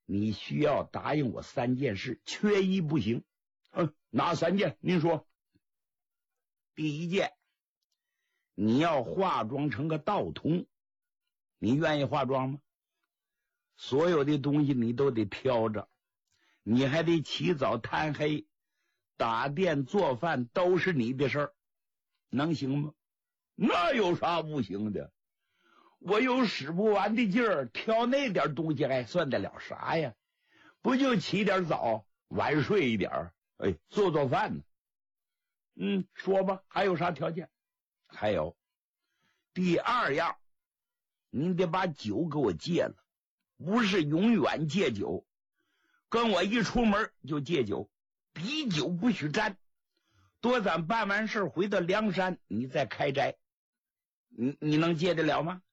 你需要答应我3件事，缺一不行。哪3件？您说。第1件，你要化妆成个道童。你愿意化妆吗？所有的东西你都得挑着，你还得起早贪黑，打店做饭都是你的事儿，能行吗？那有啥不行的？我有使不完的劲儿，挑那点东西还算得了啥呀？不就起点早，晚睡一点，做做饭呢。说吧，还有啥条件？还有第2样，你得把酒给我戒了，不是永远戒酒，跟我一出门就戒酒，滴酒不许沾，多咱办完事回到梁山，你再开斋。你能戒得了吗？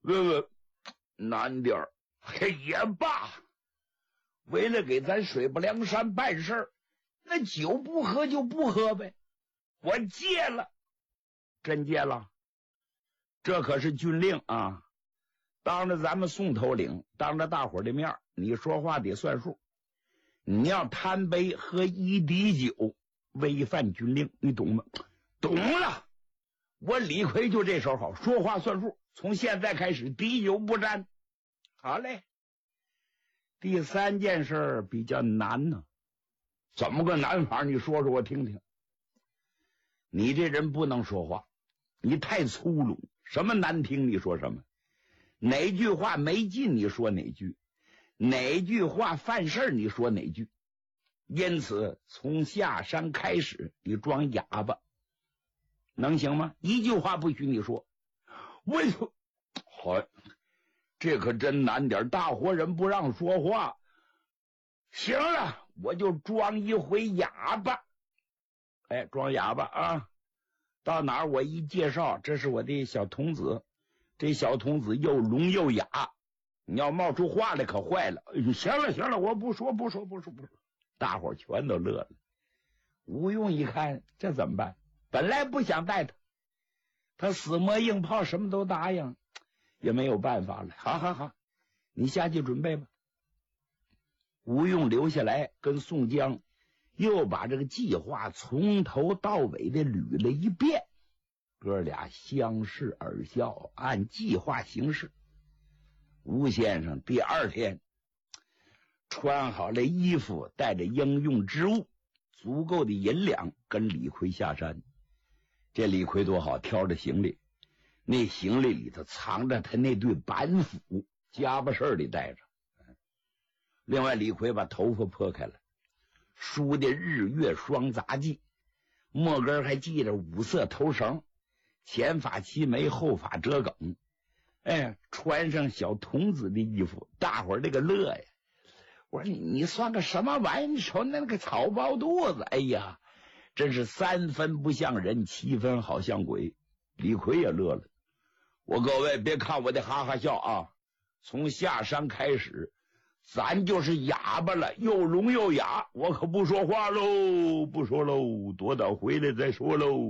难点儿，也罢。为了给咱水泊梁山办事儿，那酒不喝就不喝呗。我戒了。真戒了？这可是军令啊！当着咱们宋头领，当着大伙的面，你说话得算数。你要贪杯喝1滴酒，违反军令，你懂吗？懂了。我李逵就这手好，说话算数。从现在开始，滴酒不沾。好嘞。第3件事比较难呢。怎么个难法？你说说我听听。你这人不能说话，你太粗鲁，什么难听你说什么，哪句话没劲你说哪句，哪句话犯事你说哪句。因此从下山开始，你装哑巴，能行吗？一句话不许你说。为什么？好，这可真难点，大活人不让说话。行了，我就装一回哑巴。装哑巴啊！到哪儿我一介绍，这是我的小童子，这小童子又聋又哑，你要冒出话来可坏了。行了，我不说。大伙全都乐了。吴用一看，这怎么办？本来不想带他死磨硬泡，什么都答应，也没有办法了。好，你下去准备吧。吴用留下来跟宋江又把这个计划从头到尾的捋了一遍，哥俩相视而笑，按计划行事。吴先生第2天穿好了衣服，带着应用之物，足够的银两，跟李逵下山。这李逵多好，挑着行李，那行李里头藏着他那对板斧，家伙事儿里带着。另外李逵把头发破开了，梳的日月双杂技，末根还系着5色头绳，前发齐眉，后发折梗。穿上小童子的衣服，大伙儿这个乐呀。我说你算个什么玩意儿？你瞅那个草包肚子，哎呀，真是3分不像人，7分好像鬼。李逵也乐了。我各位别看我的哈哈笑啊，从下山开始咱就是哑巴了，又聋又哑，我可不说话喽，不说喽，多等回来再说喽。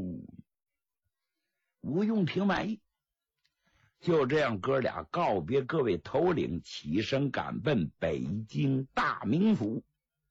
吴用挺满意。就这样，哥俩告别各位头领，起身赶奔北京大名府。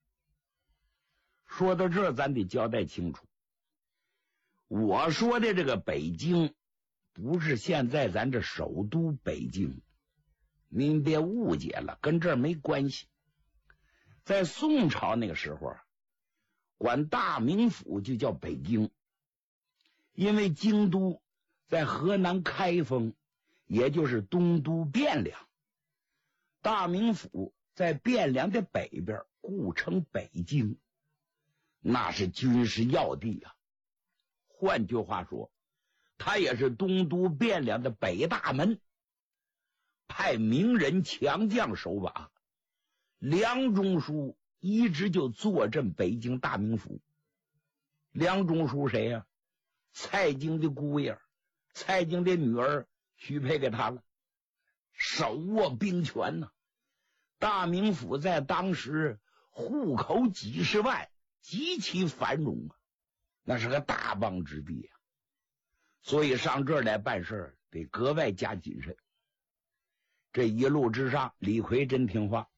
说到这儿，咱得交代清楚，我说的这个北京不是现在咱这首都北京，您别误解了，跟这儿没关系。在宋朝那个时候，管大名府就叫北京，因为京都在河南开封，也就是东都汴梁，大名府在汴梁的北边，故称北京，那是军事要地啊。换句话说，它也是东都汴梁的北大门，派名人强将守把。梁中书一直就坐镇北京大名府。梁中书谁呀？蔡京的姑爷，蔡京的女儿许配给他了，手握兵权呢。大名府在当时户口几十万，极其繁荣啊，那是个大邦之地啊。所以上这儿来办事得格外加谨慎。这一路之上，李逵真听话，